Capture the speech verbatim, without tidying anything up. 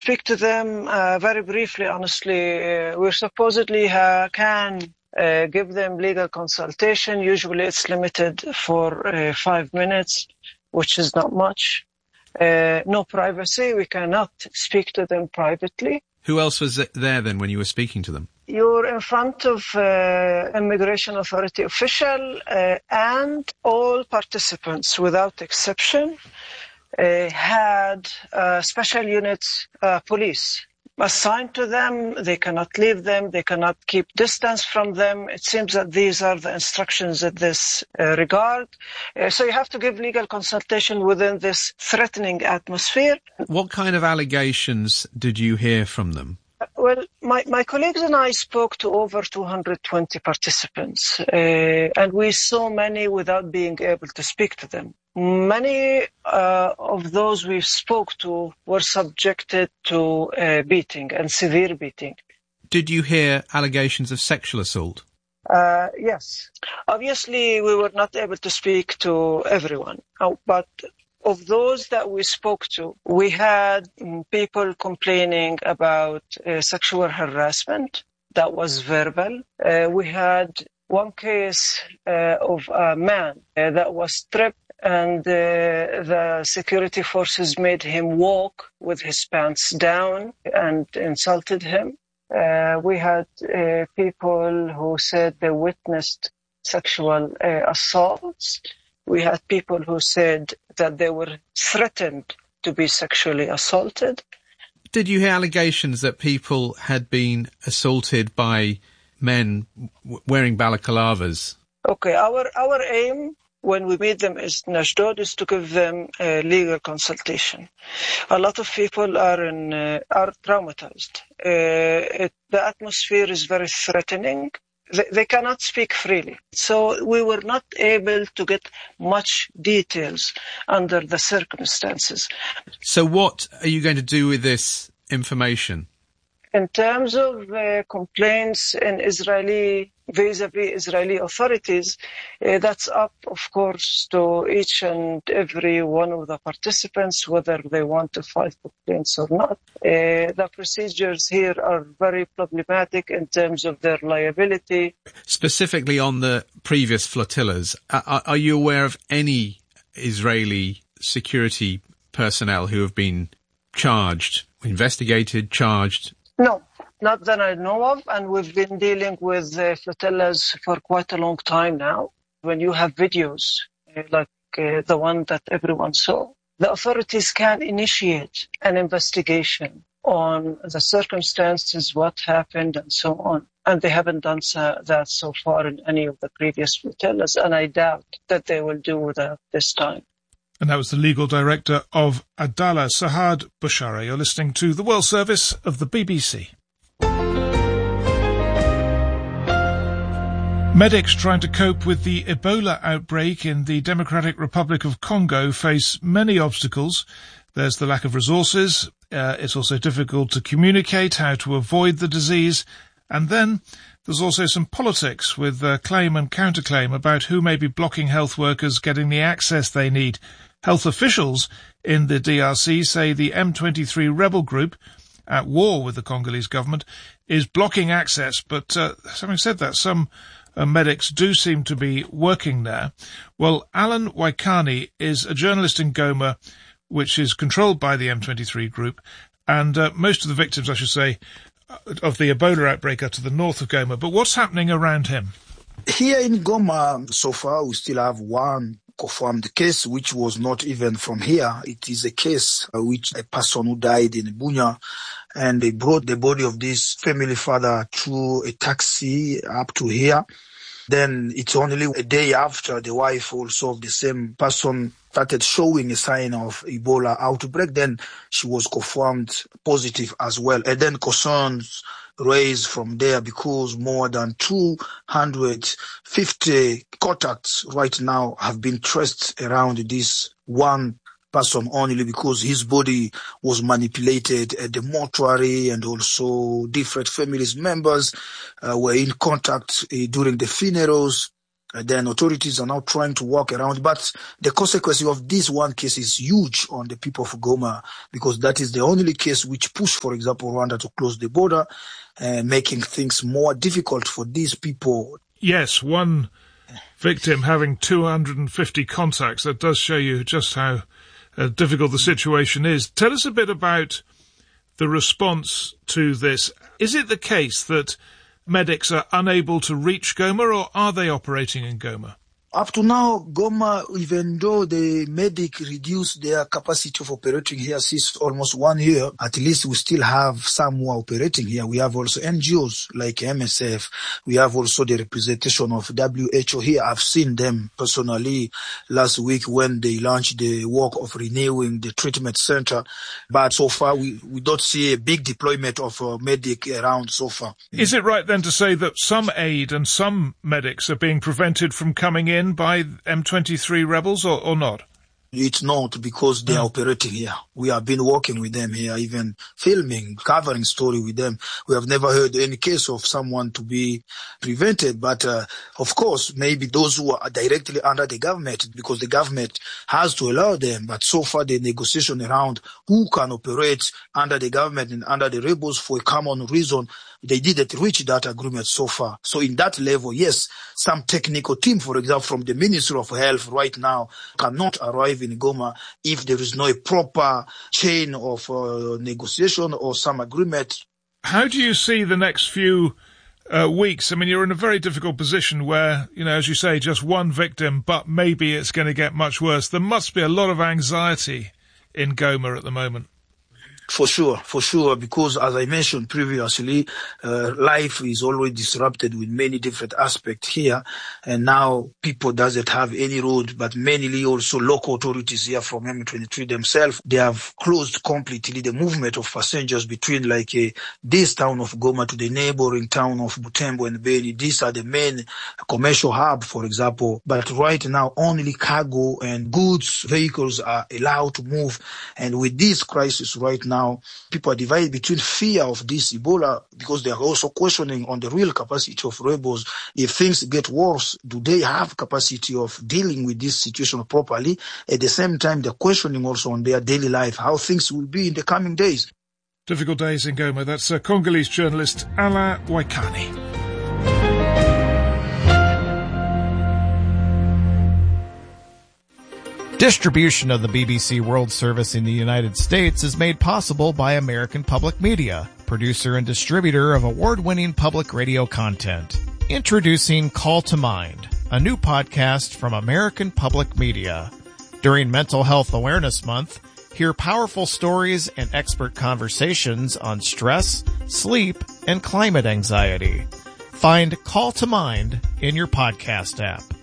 Speak to them uh, very briefly, honestly. Uh, we supposedly uh, can uh, give them legal consultation. Usually it's limited for uh, five minutes, which is not much. Uh, no privacy. We cannot speak to them privately. Who else was there then when you were speaking to them? You're in front of uh, immigration authority official uh, and all participants, without exception, uh, had uh, special units, uh, police assigned to them. They cannot leave them. They cannot keep distance from them. It seems that these are the instructions in this uh, regard. Uh, so you have to give legal consultation within this threatening atmosphere. What kind of allegations did you hear from them? Well, my, my colleagues and I spoke to over two hundred twenty participants, uh, and we saw many without being able to speak to them. Many uh, of those we spoke to were subjected to uh, beating and severe beating. Did you hear allegations of sexual assault? Uh, yes. Obviously, we were not able to speak to everyone, but of those that we spoke to, we had people complaining about uh, sexual harassment that was verbal. Uh, we had one case uh, of a man uh, that was stripped, and uh, the security forces made him walk with his pants down and insulted him. Uh, we had uh, people who said they witnessed sexual uh, assaults. We had people who said that they were threatened to be sexually assaulted. Did you hear allegations that people had been assaulted by men w- wearing balaclavas? Okay, our our aim when we meet them is in Ashdod is to give them uh, legal consultation. A lot of people are in uh, are traumatized. Uh, it, the atmosphere is very threatening. They, they cannot speak freely. So we were not able to get much details under the circumstances. So what are you going to do with this information? In terms of uh, complaints in Israeli, vis-a-vis Israeli authorities, uh, that's up, of course, to each and every one of the participants, whether they want to file complaints or not. Uh, the procedures here are very problematic in terms of their liability. Specifically on the previous flotillas, are, are you aware of any Israeli security personnel who have been charged, investigated, charged? No, not that I know of, and we've been dealing with uh, flotillas for quite a long time now. When you have videos uh, like uh, the one that everyone saw, the authorities can initiate an investigation on the circumstances, what happened, and so on. And they haven't done so, that so far in any of the previous flotillas, and I doubt that they will do that this time. And that was the legal director of Adalah, Sahad Bushara. You're listening to the World Service of the B B C. Medics trying to cope with the Ebola outbreak in the Democratic Republic of Congo face many obstacles. There's the lack of resources. Uh, it's also difficult to communicate how to avoid the disease. And then there's also some politics with uh, claim and counterclaim about who may be blocking health workers getting the access they need. Health officials in the D R C say the M twenty-three rebel group, at war with the Congolese government, is blocking access. But uh, having said that, some uh, medics do seem to be working there. Well, Alan Waikani is a journalist in Goma, which is controlled by the M twenty-three group, and uh, most of the victims, I should say, of the Ebola outbreak are to the north of Goma. But what's happening around him? Here in Goma, so far, we still have one confirmed case, which was not even from here. It is a case uh, which a person who died in Bunya, and they brought the body of this family father through a taxi up to here. Then it's only a day after the wife also of the same person started showing a sign of Ebola outbreak. Then she was confirmed positive as well. And then concerns raised from there because more than two hundred fifty contacts right now have been traced around this one person only because his body was manipulated at the mortuary, and also different families members uh, were in contact uh, during the funerals. Uh, then authorities are now trying to work around. But the consequence of this one case is huge on the people of Goma, because that is the only case which pushed, for example, Rwanda to close the border, uh, making things more difficult for these people. Yes, one victim having two hundred fifty contacts. That does show you just how uh, difficult the situation is. Tell us a bit about the response to this. Is it the case that medics are unable to reach Goma, or are they operating in Goma? Up to now, Goma, even though the medic reduced their capacity of operating here since almost one year, at least we still have some who are operating here. We have also N G Os like M S F. We have also the representation of W H O here. I've seen them personally last week when they launched the work of renewing the treatment center. But so far, we, we don't see a big deployment of uh, medic around so far. Is it right then to say that some aid and some medics are being prevented from coming in by M twenty-three rebels, or, or not? It's not, because they are operating here. We have been working with them here, even filming, covering story with them. We have never heard any case of someone to be prevented. But, uh, of course, maybe those who are directly under the government, because the government has to allow them. But so far, the negotiation around who can operate under the government and under the rebels for a common reason, they didn't reach that agreement so far. So in that level, yes, some technical team, for example, from the Ministry of Health right now cannot arrive in Goma if there is no a proper chain of uh, negotiation or some agreement. How do you see the next few uh, weeks? I mean, you're in a very difficult position where, you know, as you say, just one victim, but maybe it's going to get much worse. There must be a lot of anxiety in Goma at the moment. For sure, for sure, because as I mentioned previously, uh, life is already disrupted with many different aspects here, and now people doesn't have any road, but mainly also local authorities here from M twenty-three themselves, they have closed completely the movement of passengers between like a, this town of Goma to the neighboring town of Butembo and Beni. These are the main commercial hub, for example, but right now only cargo and goods vehicles are allowed to move, and with this crisis right now, Now, people are divided between fear of this Ebola, because they are also questioning on the real capacity of rebels. If things get worse, do they have capacity of dealing with this situation properly? At the same time, they're questioning also on their daily life, how things will be in the coming days. Difficult days in Goma. That's uh, Congolese journalist Alain Waikani. Distribution of the B B C World Service in the United States is made possible by American Public Media, producer and distributor of award-winning public radio content. Introducing Call to Mind, a new podcast from American Public Media. During Mental Health Awareness Month, hear powerful stories and expert conversations on stress, sleep, and climate anxiety. Find Call to Mind in your podcast app.